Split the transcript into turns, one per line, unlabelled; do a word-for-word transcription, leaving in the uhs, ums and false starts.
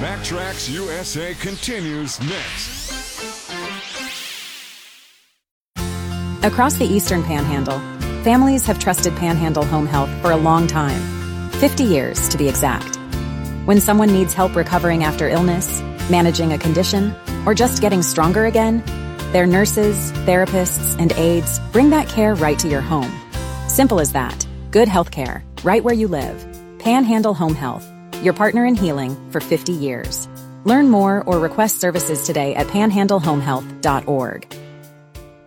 MacTrax U S A continues next.
Across the Eastern Panhandle, families have trusted Panhandle Home Health for a long time, fifty years to be exact. When someone needs help recovering after illness, managing a condition, or just getting stronger again, their nurses, therapists, and aides bring that care right to your home. Simple as that. Good health care, right where you live. Panhandle Home Health, your partner in healing for fifty years. Learn more or request services today at panhandle home health dot org.